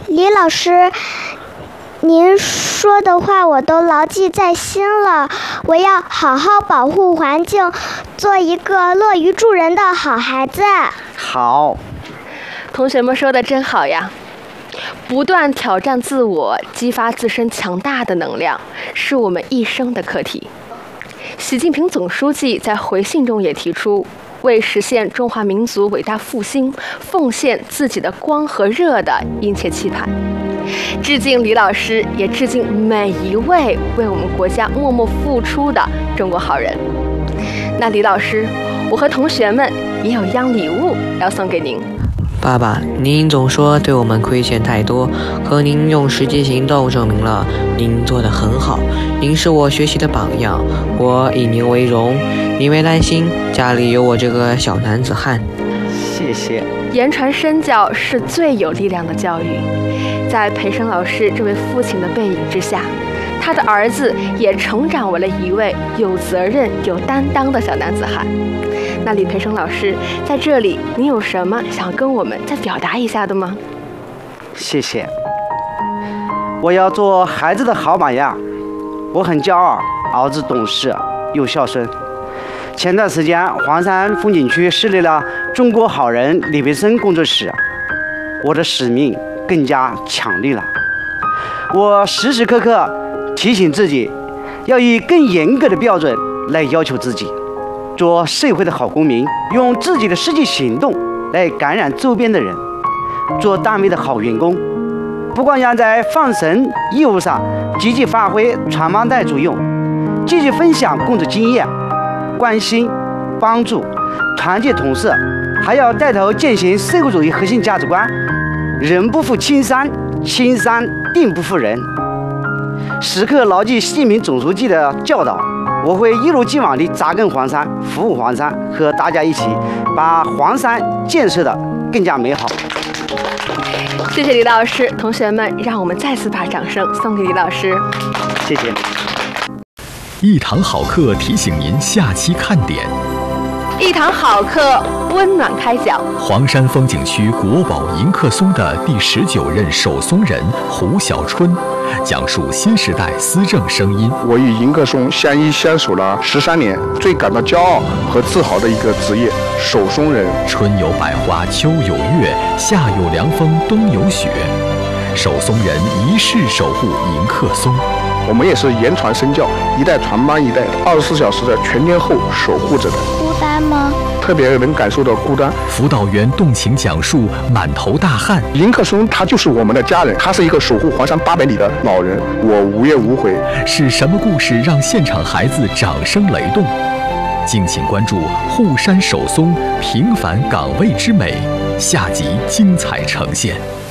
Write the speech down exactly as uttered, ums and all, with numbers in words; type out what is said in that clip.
李老师，您说的话我都牢记在心了，我要好好保护环境，做一个乐于助人的好孩子。 好， 同学们说的真好呀！不断挑战自我，激发自身强大的能量，是我们一生的课题。习近平总书记在回信中也提出，为实现中华民族伟大复兴，奉献自己的光和热的殷切期盼。致敬李老师，也致敬每一位为我们国家默默付出的中国好人。那李老师，我和同学们也有一样礼物要送给您。 爸爸，您总说对我们亏欠太多，可您用实际行动证明了您做得很好。您是我学习的榜样，我以您为荣。您别担心，家里有我这个小男子汉。 谢谢。 言传身教是最有力量的教育。在培生老师这位父亲的背影之下，他的儿子也成长为了一位有责任、有担当的小男子汉。那李培生老师，在这里您有什么想跟我们再表达一下的吗？ 谢谢。我要做孩子的好榜样，我很骄傲，儿子懂事又孝顺。前段时间，黄山风景区设立了中国好人李培生工作室，我的使命更加强烈了。我时时刻刻提醒自己，要以更严格的标准来要求自己，做社会的好公民，用自己的实际行动来感染周边的人，做单位的好员工。不光要在放绳业务上积极发挥传帮带作用，积极分享工作经验，关心、帮助、团结同事，还要带头践行社会主义核心价值观：人不负青山，青山定不负人。时刻牢记习近平总书记的教导，我会一如既往地扎根黄山，服务黄山，和大家一起把黄山建设得更加美好。 谢谢李老师，同学们，让我们再次把掌声送给李老师。 谢谢。 一堂好课提醒您下期看点。 一堂好课温暖开讲。 黄山风景区国宝迎客松的第十九任守松人胡小春，讲述新时代思政声音。 我与迎客松相依相守了十三年，最感到骄傲和自豪的一个职业——守松人。 春有百花，秋有月，夏有凉风，冬有雪。守松人一世守护迎客松。 我们也是言传身教，一代传帮一代，二十四小时的全天候守护着的。 孤单吗？ 特别能感受到孤单。 辅导员动情讲述，满头大汗。 迎客松他就是我们的家人，他是一个守护黄山八百里的老人，我无怨无悔。 是什么故事让现场孩子掌声雷动？敬请关注护山守松，平凡岗位之美，下集精彩呈现。